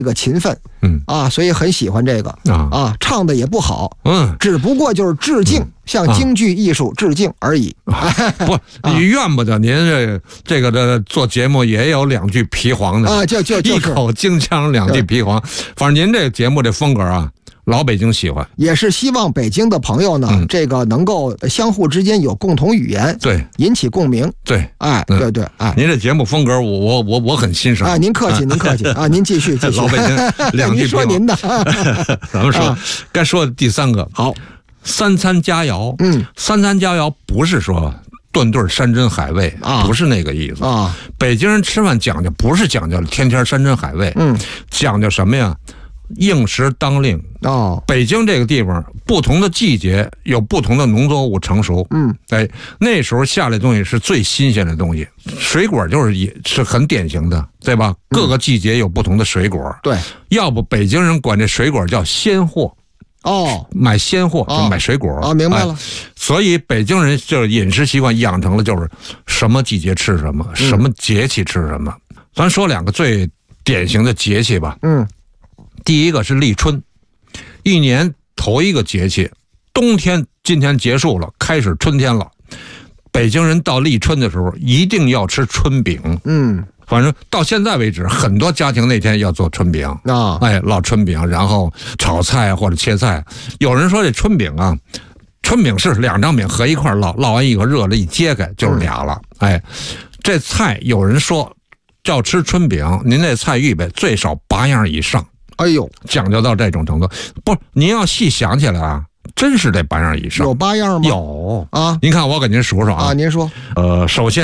这个勤奋，所以很喜欢这个唱的也不好，只不过就是致敬，向京剧艺术致敬而已。 不，你怨不得您这个的做节目也有2句皮黄的就是一口京腔2句皮黄，反正您这个节目这风格啊。老北京喜欢， 也是希望北京的朋友呢，这个能够相互之间有共同语言， 对， 引起共鸣， 对， 对， 您这节目风格我很欣赏啊，您客气您继续老北京2句皮黄， 您说您的， 咱们说该说的第3个， 好 ，3餐佳肴，3餐佳肴不是说顿顿山珍海味不是那个意思北京人吃饭讲究不是讲究天天山珍海味，讲究什么呀？应时当令北京这个地方不同的季节有不同的农作物成熟，那时候下来的东西是最新鲜的东西，水果也是很典型的，对吧？各个季节有不同的水果， 对， 要不北京人管这水果叫鲜货，买鲜货就买水果明白了。 所以北京人就是饮食习惯养成了就是什么季节吃什么，什么节气吃什么。咱说2个最典型的节气吧，第一个是立春，1年头一个节气，冬天今天结束了，开始春天了。北京人到立春的时候一定要吃春饼，反正到现在为止，很多家庭那天要做春饼烙春饼，然后炒菜或者切菜。有人说这春饼啊，春饼是2张饼合一块烙完以后热了一揭开就是俩了。这菜有人说要吃春饼，您这菜预备最少8样以上。 哎呦， 讲究到这种程度，不，您要细想起来啊，真是这8样以上。 有8样吗？ 有您看我给您数数啊。 您说。 首先。